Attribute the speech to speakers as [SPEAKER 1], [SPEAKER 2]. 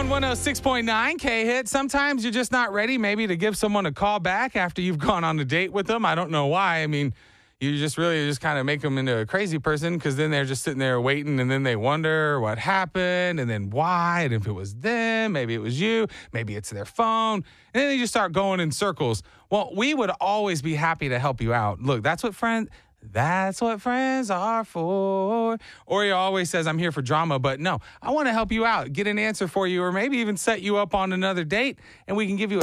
[SPEAKER 1] 106.9 K-Hit. Sometimes you're just not ready maybe to give someone a call back after you've gone on a date with them. I don't know why. I mean, you just kind of make them into a crazy person because then they're just sitting there waiting and then they wonder what happened and then why. And if it was them, maybe it was you, maybe it's their phone. And then they just start going in circles. Well, we would always be happy to help you out. Look, that's what friends are for. Oreo always says, I'm here for drama, but no, I want to help you out, get an answer for you, or maybe even set you up on another date, and we can give you